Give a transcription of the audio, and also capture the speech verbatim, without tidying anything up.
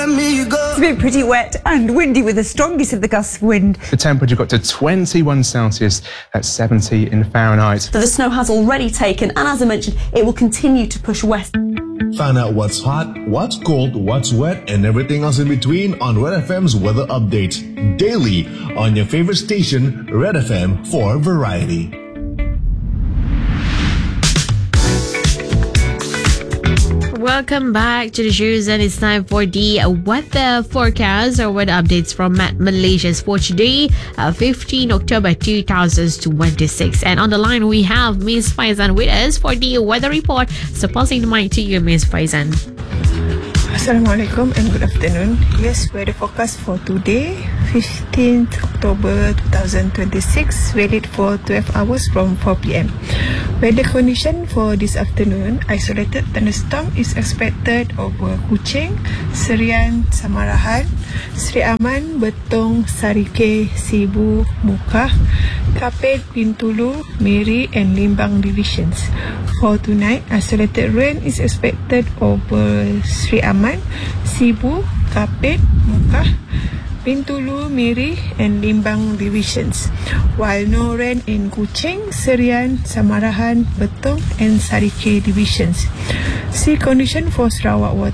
It's been pretty wet and windy with the strongest of the gusts of wind. The temperature got to twenty-one Celsius, that's seventy in Fahrenheit. So the snow has already taken, and as I mentioned, it will continue to push west. Find out what's hot, what's cold, what's wet, and everything else in between on Red F M's weather update. Daily on your favorite station, Red F M, for variety. Welcome back to the shows, and it's time for the weather forecast or weather updates from Met Malaysia's for today, uh, fifteenth October two thousand twenty-six. And on the line we have Miss Faizan with us for the weather report. So passing the mic to you, Miss Faizan. Assalamualaikum and good afternoon. Yes, weather forecast for today, fifteenth October two thousand twenty-six, valid for twelve hours from four p.m. Weather condition for this afternoon, isolated thunderstorm is expected over Kuching, Serian, Samarahan, Sri Aman, Betong, Sarike, Sibu, Mukah, Kapit, Bintulu, Miri and Limbang divisions. For tonight, isolated rain is expected over Sri Aman, Sibu, Kapit, Mukah, Bintulu, Miri and Limbang divisions, while no rain in Kuching, Serian, Samarahan, Betong and Sarike divisions. Sea condition for Sarawak water